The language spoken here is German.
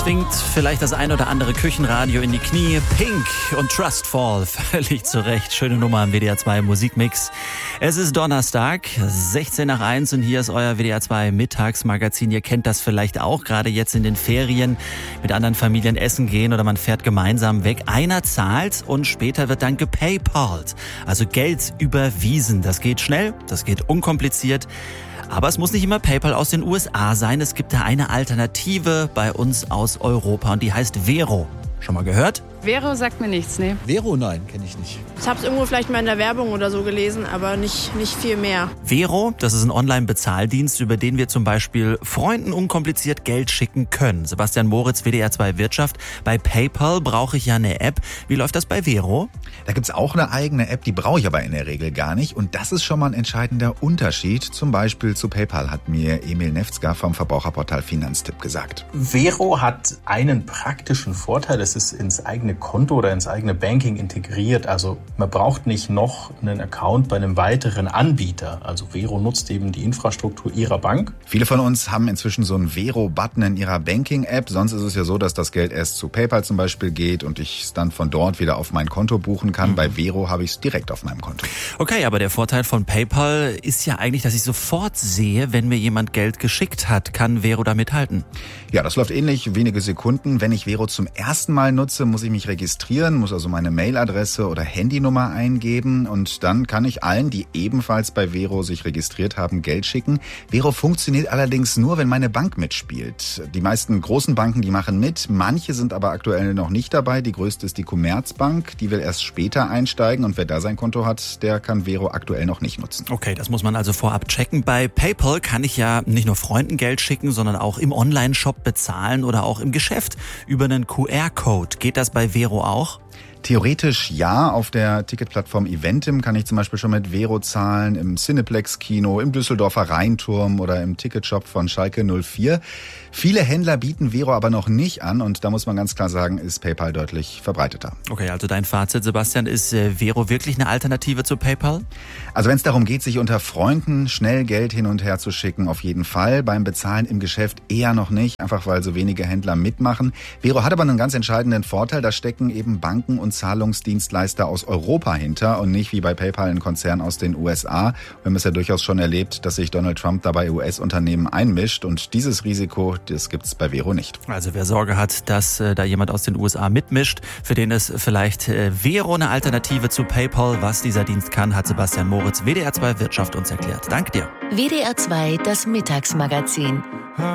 zwingt vielleicht das ein oder andere Küchenradio in die Knie. Pink und Trustfall, völlig zu Recht. Schöne Nummer am WDR 2 Musikmix. Es ist Donnerstag, 16:01 und hier ist euer WDR 2 Mittagsmagazin. Ihr kennt das vielleicht auch, gerade jetzt in den Ferien mit anderen Familien essen gehen oder man fährt gemeinsam weg. Einer zahlt und später wird dann gepaypalt, also Geld überwiesen. Das geht schnell, das geht unkompliziert. Aber es muss nicht immer PayPal aus den USA sein. Es gibt da eine Alternative bei uns aus Europa und die heißt Vero. Schon mal gehört? Vero sagt mir nichts, ne? Vero, nein, kenne ich nicht. Ich habe es irgendwo vielleicht mal in der Werbung oder so gelesen, aber nicht viel mehr. Vero, das ist ein Online-Bezahldienst, über den wir zum Beispiel Freunden unkompliziert Geld schicken können. Sebastian Moritz, WDR 2 Wirtschaft. Bei PayPal brauche ich ja eine App. Wie läuft das bei Vero? Da gibt's auch eine eigene App, die brauche ich aber in der Regel gar nicht. Und das ist schon mal ein entscheidender Unterschied. Zum Beispiel zu PayPal, hat mir Emil Nefzger vom Verbraucherportal Finanztipp gesagt. Vero hat einen praktischen Vorteil. Es ist ins eigene Konto oder ins eigene Banking integriert. Also man braucht nicht noch einen Account bei einem weiteren Anbieter. Also Vero nutzt eben die Infrastruktur ihrer Bank. Viele von uns haben inzwischen so einen Vero-Button in ihrer Banking-App. Sonst ist es ja so, dass das Geld erst zu PayPal zum Beispiel geht und ich es dann von dort wieder auf mein Konto buchen kann. Bei Vero habe ich es direkt auf meinem Konto. Okay, aber der Vorteil von PayPal ist ja eigentlich, dass ich sofort sehe, wenn mir jemand Geld geschickt hat. Kann Vero da mithalten? Ja, das läuft ähnlich, wenige Sekunden. Wenn ich Vero zum ersten Mal nutze, muss ich mich registrieren, muss also meine Mailadresse oder Handynummer eingeben und dann kann ich allen, die ebenfalls bei Vero sich registriert haben, Geld schicken. Vero funktioniert allerdings nur, wenn meine Bank mitspielt. Die meisten großen Banken, die machen mit, manche sind aber aktuell noch nicht dabei. Die größte ist die Commerzbank, die will erst später einsteigen und wer da sein Konto hat, der kann Vero aktuell noch nicht nutzen. Okay, das muss man also vorab checken. Bei PayPal kann ich ja nicht nur Freunden Geld schicken, sondern auch im Online-Shop bezahlen oder auch im Geschäft über einen QR-Code. Geht das bei Vero auch? Theoretisch ja, auf der Ticketplattform Eventim kann ich zum Beispiel schon mit Vero zahlen, im Cineplex-Kino, im Düsseldorfer Rheinturm oder im Ticketshop von Schalke 04. Viele Händler bieten Vero aber noch nicht an und da muss man ganz klar sagen, ist PayPal deutlich verbreiteter. Okay, also dein Fazit, Sebastian, ist Vero wirklich eine Alternative zu PayPal? Also wenn es darum geht, sich unter Freunden schnell Geld hin und her zu schicken, auf jeden Fall. Beim Bezahlen im Geschäft eher noch nicht, einfach weil so wenige Händler mitmachen. Vero hat aber einen ganz entscheidenden Vorteil, da stecken eben Banken und Zahlungsdienstleister aus Europa hinter und nicht wie bei PayPal ein Konzern aus den USA. Wir haben es ja durchaus schon erlebt, dass sich Donald Trump dabei US-Unternehmen einmischt und dieses Risiko, das gibt's bei Vero nicht. Also wer Sorge hat, dass da jemand aus den USA mitmischt, für den ist vielleicht Vero eine Alternative zu PayPal. Was dieser Dienst kann, hat Sebastian Moritz, WDR 2 Wirtschaft uns erklärt. Danke dir. WDR 2, das Mittagsmagazin.